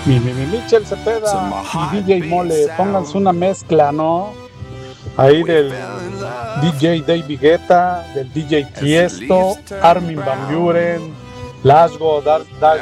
Mi Michel Cepeda y DJ Mole, pónganse una mezcla, ¿no? Ahí del DJ David Guetta, del DJ Tiesto, Armin van Buuren, Lasgo, Dark